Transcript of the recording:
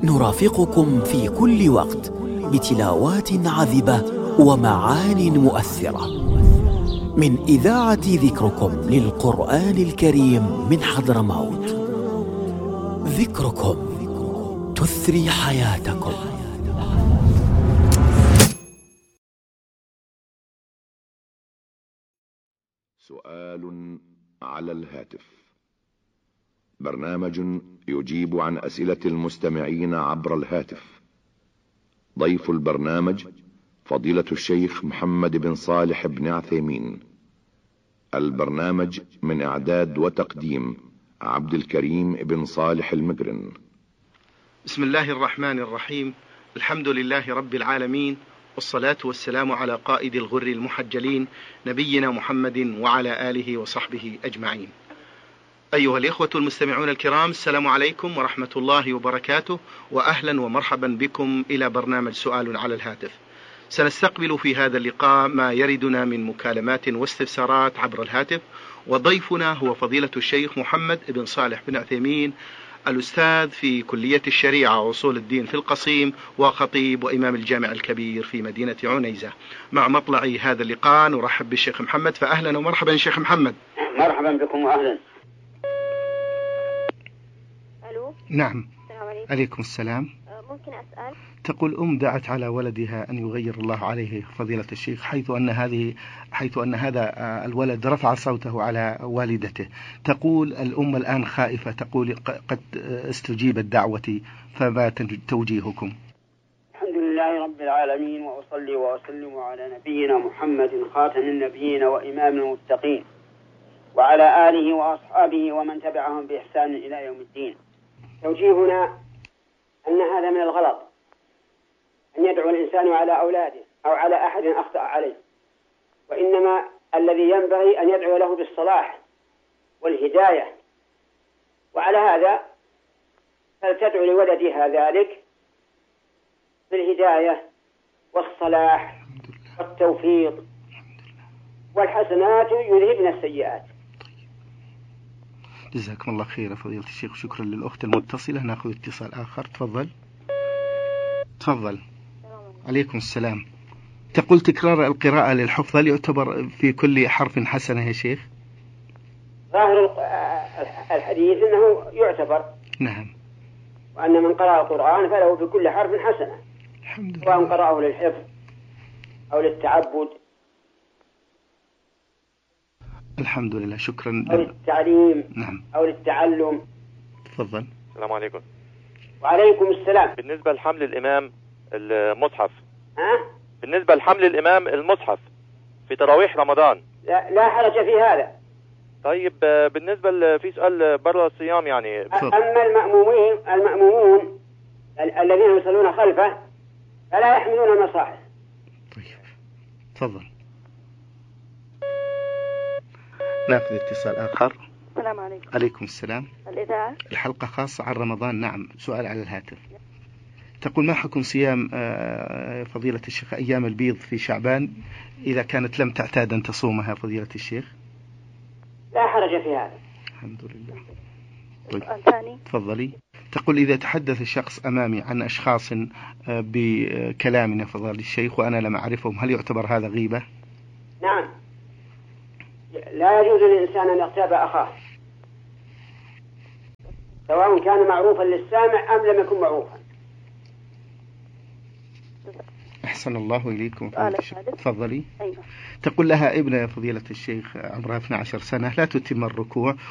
نرافقكم في كل وقت بتلاوات عذبة ومعان مؤثرة من إذاعة ذكركم للقرآن الكريم من حضرموت. ذكركم تثري حياتكم. سؤال على الهاتف، برنامج يجيب عن أسئلة المستمعين عبر الهاتف. ضيف البرنامج فضيلة الشيخ محمد بن صالح بن عثيمين. البرنامج من إعداد وتقديم عبد الكريم بن صالح المقرن. بسم الله الرحمن الرحيم. الحمد لله رب العالمين، والصلاة والسلام على قائد الغر المحجلين نبينا محمد وعلى آله وصحبه أجمعين. أيها الإخوة المستمعون الكرام، السلام عليكم ورحمة الله وبركاته، وأهلا ومرحبا بكم إلى برنامج سؤال على الهاتف. سنستقبل في هذا اللقاء ما يردنا من مكالمات واستفسارات عبر الهاتف، وضيفنا هو فضيلة الشيخ محمد بن صالح بن عثيمين، الأستاذ في كلية الشريعة وأصول الدين في القصيم، وخطيب وإمام الجامع الكبير في مدينة عنيزة. مع مطلع هذا اللقاء نرحب بالشيخ محمد، فأهلا ومرحبا شيخ محمد. مرحبا بكم وأهلا. ألو. نعم. السلام عليكم. عليكم السلام. ممكن أسأل؟ تقول دعت على ولدها أن يغير الله عليه فضيلة الشيخ، حيث أن هذا الولد رفع صوته على والدته. تقول الأم الآن خائفة، تقول قد استجيبت دعوتي، فما توجيهكم؟ الحمد لله رب العالمين، وأصلي وأسلم على نبينا محمد خاتم النبيين وإمام المتقين، وعلى آله وأصحابه ومن تبعهم بإحسان إلى يوم الدين. توجيهنا أن هذا من الغلط أن يدعو الإنسان على أولاده أو على أحد أخطأ عليه، وإنما الذي ينبغي أن يدعو له بالصلاح والهداية، وعلى هذا فلتدعو لولدها ذلك بالهداية والصلاح والتوفيق، والحسنات يذهبن السيئات. جزاكم الله خير فضيلة الشيخ، شكرا للأخت المتصلة. نأخذ اتصال آخر. تفضل. عليكم السلام. تقول تكرار القراءة للحفظ هل يعتبر في كل حرف حسنة يا شيخ؟ ظاهر الحديث أنه يعتبر. نعم. وأن من قرأ القرآن فله في كل حرف حسنة، الحمد لله، سواء قرأه للحفظ أو للتعبد الحمد لله، شكرا. أو للتعليم. نعم. أو للتعلم. تفضل. السلام عليكم. وعليكم السلام. بالنسبة لحمل الإمام المصحف، ها؟ بالنسبة لحمل الإمام المصحف في تراويح رمضان، لا حرج في هذا. طيب بالنسبة في سؤال برا الصيام يعني. أما المأمومون الذين يصلون خلفه فلا يحملون المصاحف. طيب تفضل. ناخذ اتصال آخر. السلام عليكم. عليكم السلام. الإذاعة. الحلقة خاصة عن رمضان. نعم. سؤال على الهاتف. تقول ما حكم صيام فضيلة الشيخ أيام البيض في شعبان إذا كانت لم تعتاد أن تصومها فضيلة الشيخ؟ لا حرج في هذا. الحمد لله. طيب. سؤال ثاني. تفضلي. تقول إذا تحدث الشخص أمامي عن أشخاص بكلامنا فضيلة الشيخ وأنا لم أعرفهم، هل يعتبر هذا غيبة؟ نعم، لا يجوز للإنسان أن يغتاب أخاه، سواء كان معروفا للسامع أم لم يكن معروفا. أحسن الله إليكم. تفضلي. أيوة. تقول لها ابنة يا فضيلة الشيخ عمرها 12 سنة لا تتم الركوع